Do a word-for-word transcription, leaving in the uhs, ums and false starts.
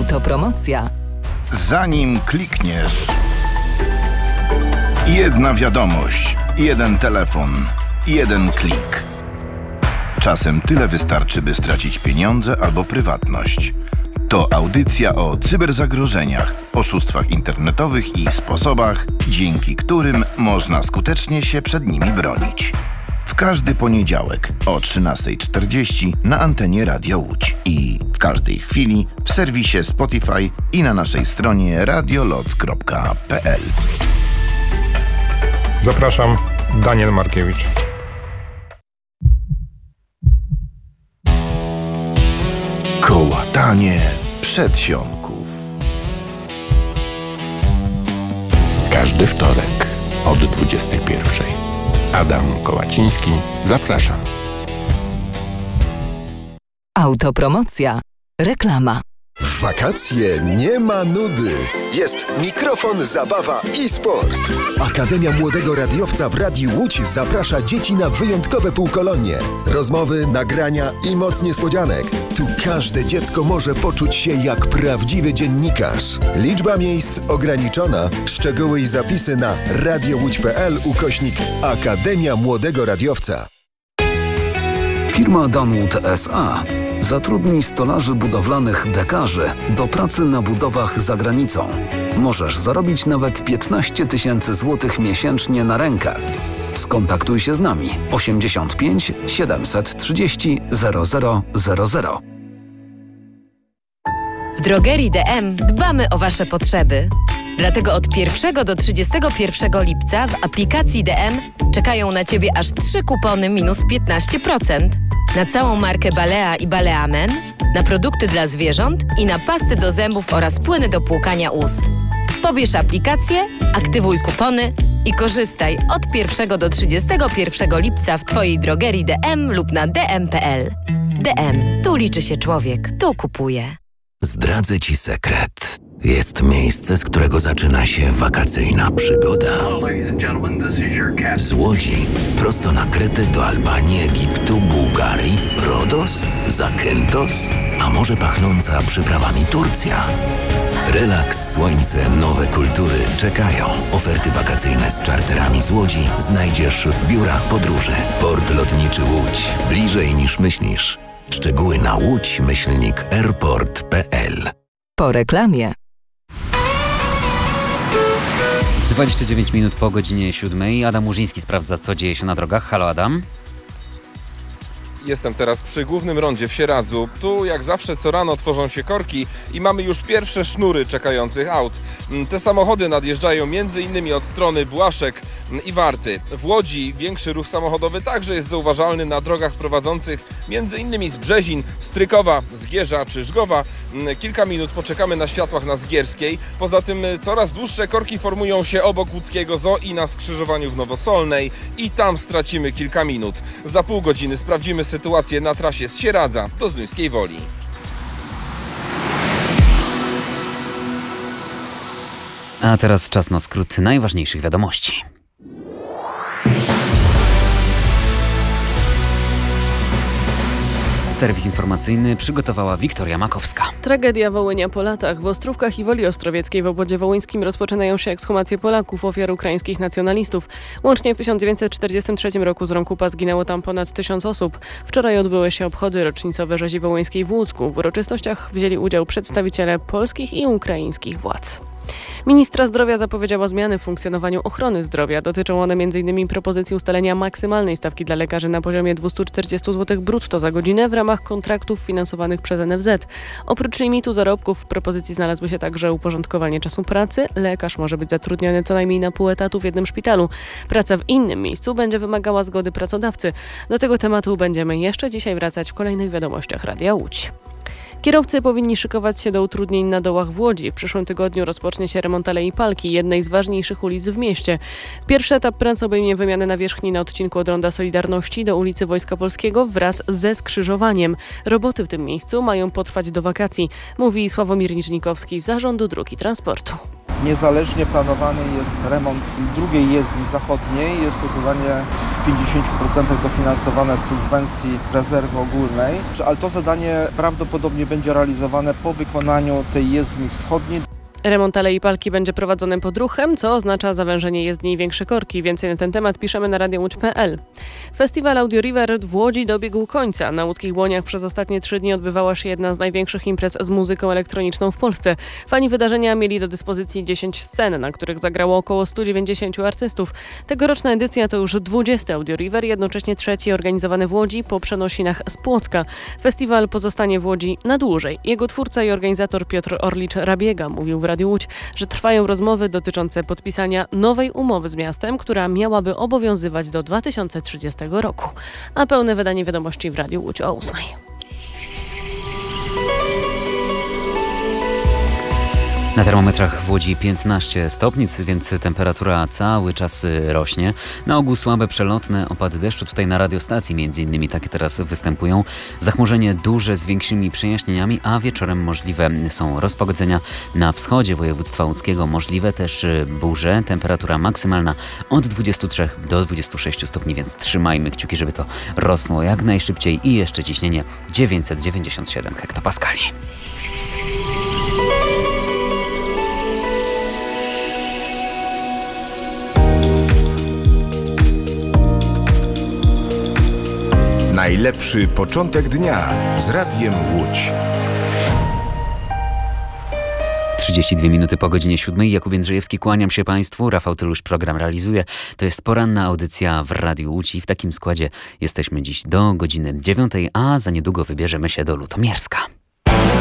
Autopromocja. Zanim klikniesz, jedna wiadomość, jeden telefon, jeden klik. Czasem tyle wystarczy, by stracić pieniądze albo prywatność. To audycja o cyberzagrożeniach, oszustwach internetowych i sposobach, dzięki którym można skutecznie się przed nimi bronić. W każdy poniedziałek o trzynasta czterdzieści na antenie Radia Łódź i w każdej chwili w serwisie Spotify i na naszej stronie radioloc kropka p l. Zapraszam, Daniel Markiewicz. Kołatanie przedsionków. Każdy wtorek od dwudziestej pierwszej. Adam Kołaciński, zapraszam. Autopromocja. Reklama. W wakacje nie ma nudy. Jest mikrofon, zabawa i sport. Akademia Młodego Radiowca w Radiu Łódź zaprasza dzieci na wyjątkowe półkolonie. Rozmowy, nagrania i moc niespodzianek. Tu każde dziecko może poczuć się jak prawdziwy dziennikarz. Liczba miejsc ograniczona. Szczegóły i zapisy na radiowódź.pl ukośnik Akademia Młodego Radiowca. Firma Danwood S A zatrudni stolarzy budowlanych dekarzy do pracy na budowach za granicą. Możesz zarobić nawet piętnaście tysięcy złotych miesięcznie na rękę. Skontaktuj się z nami osiemdziesiąt pięć siedemset trzydzieści zero zero zero zero. W drogerii D M dbamy o Wasze potrzeby. Dlatego od pierwszego do trzydziestego pierwszego lipca w aplikacji D M czekają na Ciebie aż trzy kupony minus piętnaście procent. Na całą markę Balea i Balea Men, na produkty dla zwierząt i na pasty do zębów oraz płyny do płukania ust. Pobierz aplikację, aktywuj kupony i korzystaj od pierwszego do trzydziestego pierwszego lipca w Twojej drogerii D M lub na d m kropka p l. D M. Tu liczy się człowiek. Tu kupuje. Zdradzę Ci sekret. Jest miejsce, z którego zaczyna się wakacyjna przygoda. Z Łodzi prosto na Kretę do Albanii, Egiptu, Bułgarii, Rodos, Zakynthos, a może pachnąca przyprawami Turcja. Relaks, słońce, nowe kultury czekają. Oferty wakacyjne z czarterami z Łodzi znajdziesz w biurach podróży. Port lotniczy Łódź. Bliżej niż myślisz. Szczegóły na łódź myślnik airport kropka p l. Po reklamie. dwadzieścia dziewięć minut po godzinie siódmej. Adam Murzyński sprawdza, co dzieje się na drogach. Halo, Adam. Jestem teraz przy głównym rondzie w Sieradzu. Tu jak zawsze co rano tworzą się korki i mamy już pierwsze sznury czekających aut. Te samochody nadjeżdżają między innymi od strony Błaszek i Warty. W Łodzi większy ruch samochodowy także jest zauważalny na drogach prowadzących między innymi z Brzezin, Strykowa, Zgierza czy Żgowa. Kilka minut poczekamy na światłach na Zgierskiej. Poza tym coraz dłuższe korki formują się obok łódzkiego Zoo i na skrzyżowaniu w Nowosolnej i tam stracimy kilka minut. Za pół godziny sprawdzimy sytuację sytuację na trasie z Sieradza do Zduńskiej Woli. A teraz czas na skrót najważniejszych wiadomości. Serwis informacyjny przygotowała Wiktoria Makowska. Tragedia Wołynia po latach. W Ostrówkach i Woli Ostrowieckiej w obwodzie wołyńskim rozpoczynają się ekshumacje Polaków, ofiar ukraińskich nacjonalistów. Łącznie w tysiąc dziewięćset czterdziestym trzecim roku z rąk U P A zginęło tam ponad tysiąc osób. Wczoraj odbyły się obchody rocznicowe rzezi wołyńskiej w Łucku. W uroczystościach wzięli udział przedstawiciele polskich i ukraińskich władz. Ministra zdrowia zapowiedziała zmiany w funkcjonowaniu ochrony zdrowia. Dotyczą one między innymi propozycji ustalenia maksymalnej stawki dla lekarzy na poziomie dwieście czterdzieści złotych brutto za godzinę w ramach kontraktów finansowanych przez N F Z. Oprócz limitu zarobków w propozycji znalazły się także uporządkowanie czasu pracy. Lekarz może być zatrudniony co najmniej na pół etatu w jednym szpitalu. Praca w innym miejscu będzie wymagała zgody pracodawcy. Do tego tematu będziemy jeszcze dzisiaj wracać w kolejnych wiadomościach Radia Łódź. Kierowcy powinni szykować się do utrudnień na dołach w Łodzi. W przyszłym tygodniu rozpocznie się remont Alei Palki, jednej z ważniejszych ulic w mieście. Pierwszy etap prac obejmie wymianę nawierzchni na odcinku od Ronda Solidarności do ulicy Wojska Polskiego wraz ze skrzyżowaniem. Roboty w tym miejscu mają potrwać do wakacji, mówi Sławomir Niżnikowski z Zarządu Dróg i Transportu. Niezależnie planowany jest remont drugiej jezdni zachodniej. Jest to zadanie w pięćdziesięciu procentach dofinansowane z subwencji rezerwy ogólnej, ale to zadanie prawdopodobnie będzie realizowane po wykonaniu tej jezdni wschodniej. Remont Alei Palki będzie prowadzony pod ruchem, co oznacza zawężenie jezdni i większe korki. Więcej na ten temat piszemy na radio łódź kropka pe el. Festiwal Audio River w Łodzi dobiegł końca. Na łódzkich Łoniach przez ostatnie trzy dni odbywała się jedna z największych imprez z muzyką elektroniczną w Polsce. Fani wydarzenia mieli do dyspozycji dziesięć scen, na których zagrało około stu dziewięćdziesięciu artystów. Tegoroczna edycja to już dwudziesty Audio River, jednocześnie trzeci organizowany w Łodzi po przenosinach z Płocka. Festiwal pozostanie w Łodzi na dłużej. Jego twórca i organizator Piotr Orlicz-Rabiega mówił w Radiu Łódź, że trwają rozmowy dotyczące podpisania nowej umowy z miastem, która miałaby obowiązywać do dwa tysiące trzydziestego roku. A pełne wydanie wiadomości w Radiu Łódź o ósmej. Na termometrach w Łodzi piętnaście stopni, więc temperatura cały czas rośnie. Na ogół słabe, przelotne opady deszczu. Tutaj na radiostacji między innymi takie teraz występują. Zachmurzenie duże z większymi przejaśnieniami, a wieczorem możliwe są rozpogodzenia na wschodzie województwa łódzkiego. Możliwe też burze. Temperatura maksymalna od dwudziestu trzech do dwudziestu sześciu stopni, więc trzymajmy kciuki, żeby to rosło jak najszybciej i jeszcze ciśnienie dziewięćset dziewięćdziesiąt siedem hektopaskali. Najlepszy początek dnia z Radiem Łódź. trzydzieści dwie minuty po godzinie siódmej. Jakub Jędrzejewski, kłaniam się Państwu. Rafał Tylusz program realizuje. To jest poranna audycja w Radiu Łódź i w takim składzie jesteśmy dziś do godziny dziewiątej, a za niedługo wybierzemy się do Lutomierska.